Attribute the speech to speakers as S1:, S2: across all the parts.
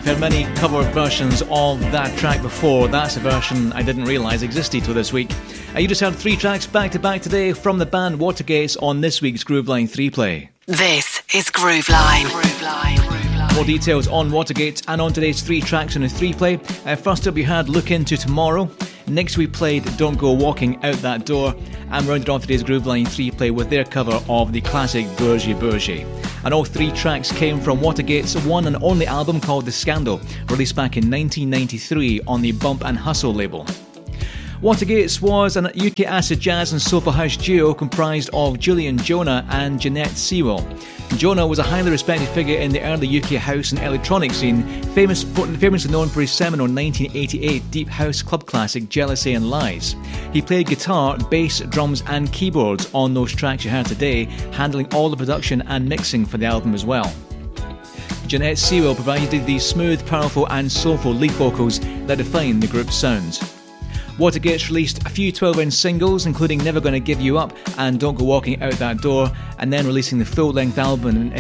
S1: I've heard many cover versions of that track before. That's a version I didn't realise existed till this week. You just heard 3 tracks back to back today from the band Watergates on this week's Grooveline 3 play.
S2: This is Grooveline.
S1: More details on Watergate and on today's 3 tracks in the 3 play. First up, you had Look Into Tomorrow. Next, we played Don't Go Walking Out That Door, and rounded off today's Grooveline 3 play with their cover of the classic Bourgie Bourgie. And all 3 tracks came from Watergate's one and only album called The Scandal, released back in 1993 on the Bump and Hustle label. Watergates was an UK acid jazz and soulful house duo comprised of Julian Jonah and Jeanette Sewell. Jonah was a highly respected figure in the early UK house and electronic scene, famously known for his seminal 1988 deep house club classic Jealousy and Lies. He played guitar, bass, drums and keyboards on those tracks you heard today, handling all the production and mixing for the album as well. Jeanette Sewell provided the smooth, powerful and soulful lead vocals that define the group's sound. Watergates released a few 12-inch singles, including Never Gonna Give You Up and Don't Go Walking Out That Door, and then releasing the full-length album in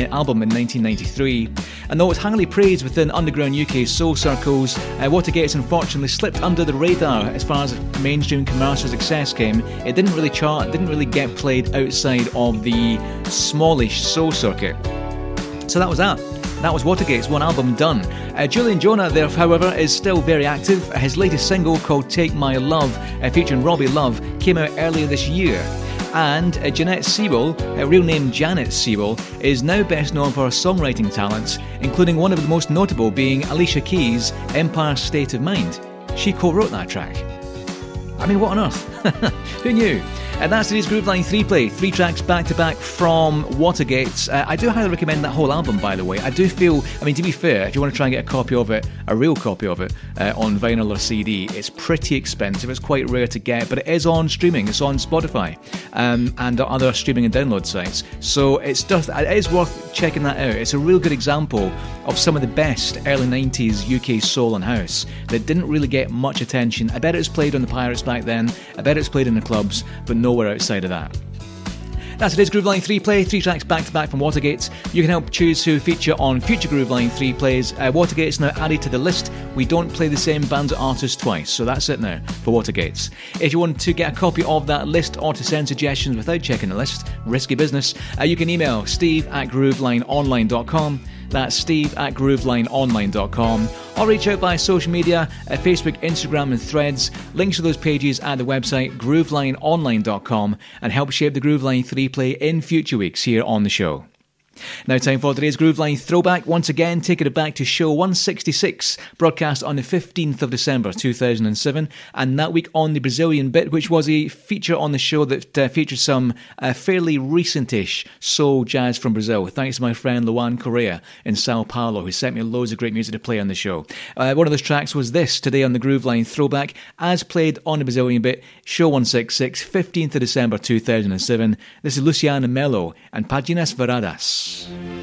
S1: 1993. And though it's highly praised within underground UK soul circles, Watergates unfortunately slipped under the radar as far as mainstream commercial success came. It didn't really chart, didn't really get played outside of the smallish soul circuit. So that was that. That was Watergate's one album done. Julian Jonah, there, however, is still very active. His latest single, called Take My Love, featuring Robbie Love, came out earlier this year. And Jeanette Sewell, real name Janet Sewell, is now best known for her songwriting talents, including one of the most notable being Alicia Keys' Empire State of Mind. She co-wrote that track. I mean, what on earth? Who knew? And that's today's Grooveline 3 play. 3 tracks back to back from Watergate. I do highly recommend that whole album, by the way. I do feel, I mean, to be fair, if you want to try and get a copy of it, a real copy of it, on vinyl or CD, it's pretty expensive. It's quite rare to get, but it is on streaming. It's on Spotify and other streaming and download sites. So it is worth checking that out. It's a real good example of some of the best early 90s UK soul and house that didn't really get much attention. I bet it was played on the Pirates back then. I bet it was played in the clubs, but nowhere outside of that. That's today's Grooveline 3 play, 3 tracks back to back from Watergate. You can help choose who feature on future Grooveline 3 plays. Watergate's now added to the list. We don't play the same bands or artists twice, so that's it now for Watergate. If you want to get a copy of that list or to send suggestions without checking the list, risky business, you can email steve@groovelineonline.com. That's steve@groovelineonline.com, or reach out via social media, Facebook, Instagram and Threads. Links to those pages at the website groovelineonline.com, and help shape the Grooveline 3 play in future weeks here on the show. Now time for today's Grooveline throwback, once again taking it back to show 166, broadcast on the 15th of December 2007, and that week on the Brazilian Bit, which was a feature on the show that featured some fairly recentish soul jazz from Brazil, thanks to my friend Luan Correa in Sao Paulo, who sent me loads of great music to play on the show. One of those tracks was this, today on the Grooveline throwback, as played on the Brazilian Bit, show 166, 15th of December 2007. This is Luciano Melo and Páginas Viradas.